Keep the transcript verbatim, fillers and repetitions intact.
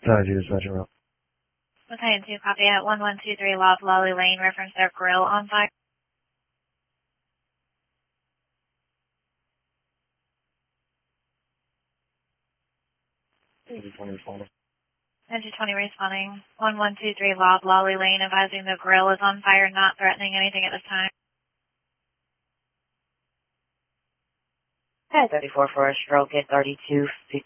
Tallahassee Dispatcher Route. Battalion two, copy at one one two three Lob Lolly Lane, reference their grill on fire. Engine twenty responding. Engine twenty responding. one one two three Lob Lolly Lane, advising the grill is on fire, not threatening anything at this time. At thirty-four for a stroke at thirty-two fifty.